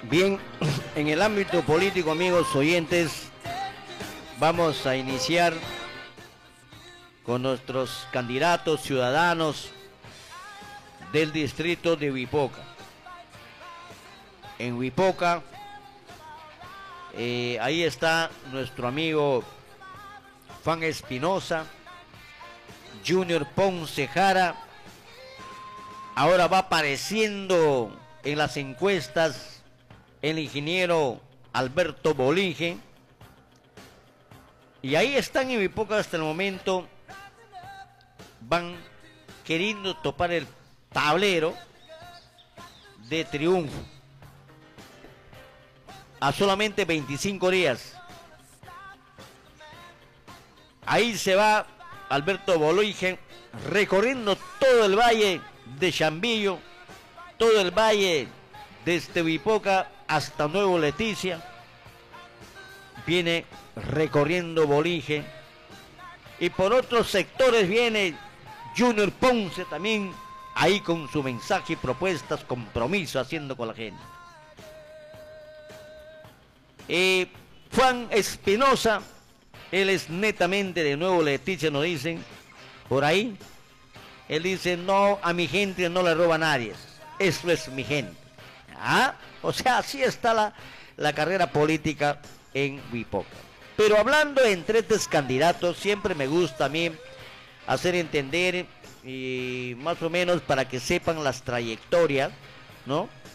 Bien, en el ámbito político, amigos oyentes, vamos a iniciar con nuestros candidatos ciudadanos del distrito de Huipoca. En Huipoca, ahí está nuestro amigo Juan Espinosa, Junior Ponce Jara. Ahora va apareciendo en las encuestas el ingeniero Alberto Bolige. Y ahí están en Huipoca hasta el momento. Van queriendo topar el tablero de triunfo. A solamente 25 días. Ahí se va Alberto Bolige recorriendo todo el valle de Chambillo, todo el valle desde Huipoca hasta Nuevo Leticia. Viene recorriendo Bolige. Y por otros sectores viene Junior Ponce también, ahí con su mensaje y propuestas, compromiso haciendo con la gente. Juan Espinosa, él es netamente de Nuevo Leticia, nos dicen, por ahí. Él dice, no, a mi gente no le roba a nadie, eso es mi gente. ¿Ah? O sea, así está la carrera política en Huipoca. Pero hablando entre estos candidatos, siempre me gusta a mí hacer entender, y más o menos para que sepan las trayectorias, ¿no?,